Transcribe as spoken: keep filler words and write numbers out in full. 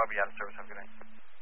I'll be out of service. Have a good night.